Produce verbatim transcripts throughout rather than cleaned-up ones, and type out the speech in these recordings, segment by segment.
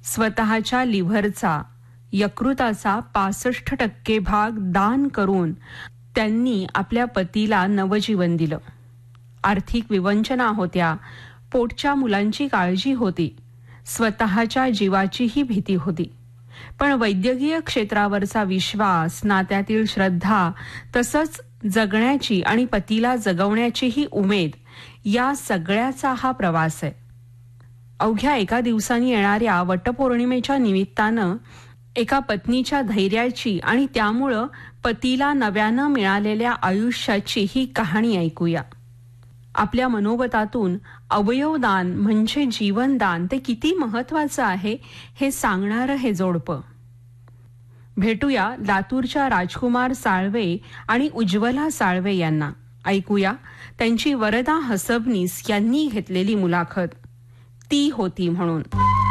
स्वतःच्या लिव्हरचा यकृताचा पासष्ट टक्के भाग दान करून त्यांनी आपल्या पतीला नवजीवन दिलं. आर्थिक विवंचना होत्या, पोटच्या मुलांची काळजी होती, स्वतःच्या जीवाचीही भीती होती. पण वैद्यकीय क्षेत्रावरचा विश्वास, नात्यातील श्रद्धा, तसंच जगण्याची आणि पतीला जगवण्याचीही उमेद, या सगळ्याचा हा प्रवास आहे. अवघ्या एका दिवसांनी येणाऱ्या वटपौर्णिमेच्या निमित्तानं एका पत्नीच्या धैर्याची आणि त्यामुळं पतीला नव्यानं मिळालेल्या आयुष्याची ही कहाणी ऐकूया. आपल्या मनोगतातून अवयवदान म्हणजे जीवनदान ते किती महत्वाचं आहे हे सांगणारं हे जोडपं. भेटूया लातूरच्या राजकुमार साळवे आणि उज्ज्वला साळवे यांना. ऐकूया त्यांची वरदा हसबनीस यांनी घेतलेली मुलाखत, ती होती म्हणून.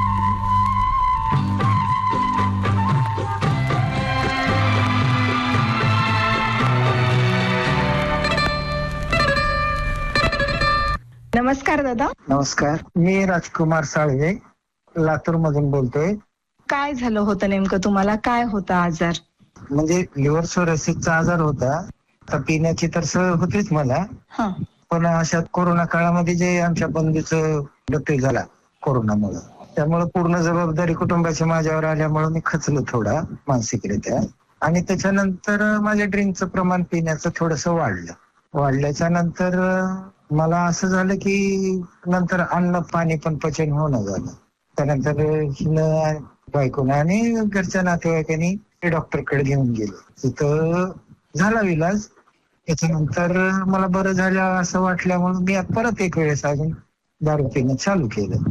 नमस्कार दादा. नमस्कार, मी राजकुमार साळवे लातूर मधून बोलतोय. काय झालं होतं नेमकं तुम्हाला? काय होता आजार? म्हणजे लिव्हर सोरोसिसचा आजार होता. तर पिण्याची तर सवय होतीच मला, पण अशा कोरोना काळामध्ये जे आमच्या बंधूचं मृत्यू झाला कोरोनामुळे, त्यामुळे पूर्ण जबाबदारी कुटुंबाची माझ्यावर आल्यामुळे मी खचलो थोडा मानसिकरित्या. आणि त्याच्यानंतर माझ्या ड्रिंकचं प्रमाण पिण्याचं थोडस वाढलं. वाढल्याच्या नंतर मला असं झालं की नंतर अन्न पाणी पण पचन होणं झालं. त्यानंतर हिनं बायकोनं आणि घरच्या नातेवाईकांनी डॉक्टरकडे घेऊन गेलो. तिथं झाला इलाज. त्याच्यानंतर मला बरं झालं असं वाटल्यामुळे मी परत एक वेळेस अजून दारू पिणं चालू केलं.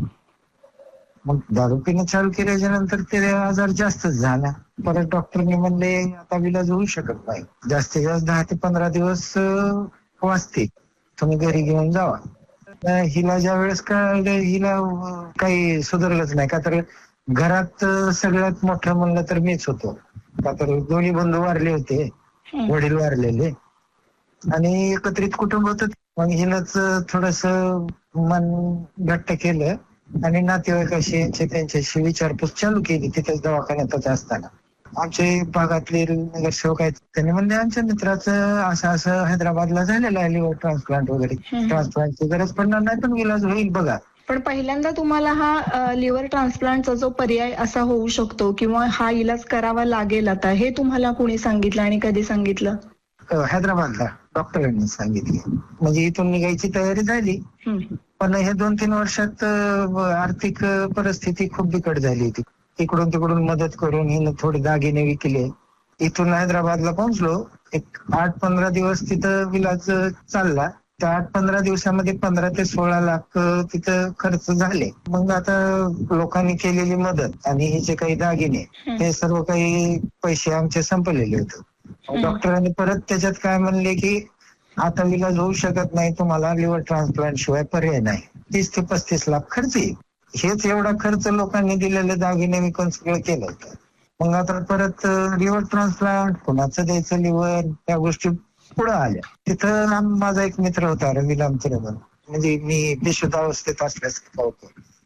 मग दारू पिणं चालू केल्याच्या नंतर ते आजार जास्तच झाला. परत डॉक्टरने म्हणले आता इलाज होऊ शकत नाही, जास्तीत जास्त दहा ते पंधरा दिवस वाचते, तुम्ही घरी घेऊन जावा. हिला ज्या वेळेस कळलं हिला काही सुधारलंच नाही. का तर घरात सगळ्यात मोठं म्हणलं तर मीच होतो. का तर दोन्ही बंधू वारले होते, वडील वारलेले, आणि एकत्रित कुटुंब होतं. मग हिनंच थोडस मन घट्ट केलं आणि नातेवाईकाशी त्यांच्याशी विचारपूस चालू केली. तिथेच दवाखान्यातच असताना आमचे भागातले नगरसेवक आहेत, त्यांनी म्हणले आमच्या मित्राचं असं असं हैदराबादला झालेलं आहे लिव्हर ट्रान्सप्लांट वगैरे, ट्रान्सप्लांटची गरज पडणार नाही पण इलाज होईल बघा. पण पहिल्यांदा तुम्हाला हा लिव्हर ट्रान्सप्लांटचा जो पर्याय असा होऊ शकतो किंवा हा इलाज करावा लागेल आता, हे तुम्हाला कोणी सांगितलं आणि कधी सांगितलं? हैदराबादला डॉक्टरांनी सांगितले. म्हणजे इथून निघायची तयारी झाली, पण हे दोन तीन वर्षात आर्थिक परिस्थिती खूप बिकट झाली होती. इकडून तिकडून मदत करून हिनं थोडे दागिने विकले. इथून हैदराबादला पोहोचलो. एक आठ पंधरा दिवस तिथं इलाज चालला. त्या आठ पंधरा दिवसामध्ये पंधरा ते सोळा लाख तिथं खर्च झाले. मग आता लोकांनी केलेली मदत आणि हे जे काही दागिने, हे सर्व काही पैसे आमचे संपलेले होते. डॉक्टरांनी परत त्याच्यात काय म्हणले की आता इलाज होऊ शकत नाही, तुम्हाला लिव्हर ट्रान्सप्लांट शिवाय पर्याय नाही. तीस ते पस्तीस लाख खर्च येईल. हेच एवढा खर्च लोकांनी दिलेले दागिने विकून सगळं केलं होतं. मग आता परत लिव्हर ट्रान्सप्लांट, कुणाचं द्यायचं लिव्हर, या गोष्टी पुढे आल्या. तिथं माझा एक मित्र होता रवी लामचरे म्हणून, म्हणजे मी बेशुद्ध अवस्थेत असल्यासारखा होतो.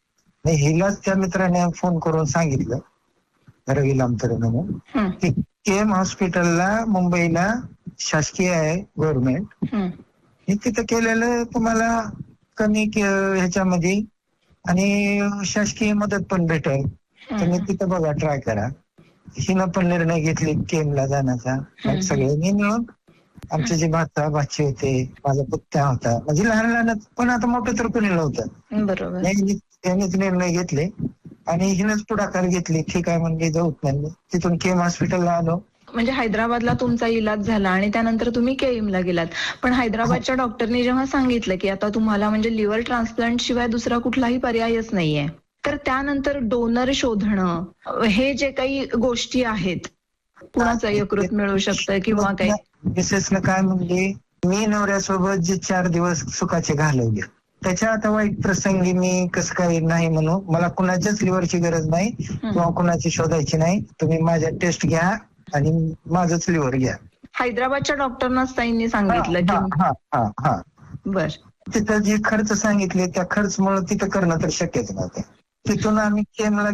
हिलाच त्या मित्राने फोन करून सांगितलं, रवी लामचरे म्हणून, की केम हॉस्पिटलला मुंबईला शासकीय आहे गव्हर्नमेंट, हे तिथं केलेलं तुम्हाला कमी ह्याच्यामध्ये आणि शासकीय मदत पण भेटेल, तुम्ही तिथं बघा, ट्राय करा. हिनं पण निर्णय घेतले केमला जाण्याचा. मग सगळ्यांनी मिळून, आमचे जे भाचा भाची होते, माझा पुत्या होता, म्हणजे लहान लहान, पण आता मोठं तर कोणी नव्हतं, बरोबर, यांनीच निर्णय घेतले आणि हिनंच पुढाकार घेतली. ठीक आहे म्हणजे जाऊत म्हणले. तिथून केम हॉस्पिटलला आलो. म्हणजे हैदराबादला तुमचा इलाज झाला आणि त्यानंतर तुम्ही केईमला गेलात. पण हैदराबादच्या डॉक्टरनी जेव्हा सांगितलं की आता तुम्हाला म्हणजे लिव्हर ट्रान्सप्लांट शिवाय दुसरा कुठलाही पर्यायच नाहीये, तर त्यानंतर डोनर शोधणं, हे जे काही गोष्टी आहेत, कुणाचं यकृत मिळू शकतं किंवा काही, विशेषनं काय म्हणजे मी नवऱ्यासोबत जे चार दिवस सुखाचे घालवले, त्याच्या आता वाईट प्रसंगी मी कसं काही नाही म्हणू. मला कुणाच्याच लिव्हरची गरज नाही किंवा कुणाची शोधायची नाही. तुम्ही माझ्या टेस्ट घ्या आणि माझंच लिव्हर घ्या. हैदराबादच्या डॉक्टरनाच ताईंनी सांगितलं की हा हा हा बर. तिथं जे खर्च सांगितले त्या खर्चमुळे तिथं करणं तर शक्यच नव्हतं. तिथून आम्ही केमला